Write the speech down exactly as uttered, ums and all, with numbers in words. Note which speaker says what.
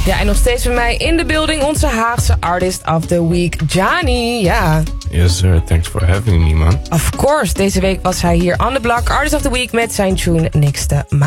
Speaker 1: Ja, en nog steeds bij mij in de building onze Haagse Artist of the Week, Johnny. Ja.
Speaker 2: Yes sir, thanks for having me man.
Speaker 1: Of course, deze week was hij hier on the block, Artist of the Week met zijn tune Niks te maken.